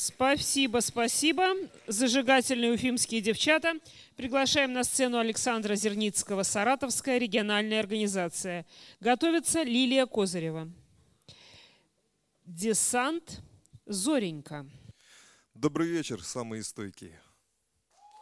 Спасибо, спасибо. Зажигательные уфимские девчата. Приглашаем на сцену Александра Зерницкого, Саратовская региональная организация. Готовится Лилия Козырева. Десант «Зоренька». Добрый вечер, самые стойкие.